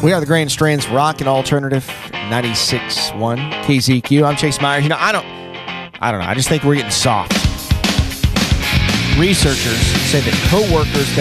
We are the Grand Strands Rock and Alternative 96.1 KZQ. I'm Chase Myers. I don't know. I just think we're getting soft. Researchers say that coworkers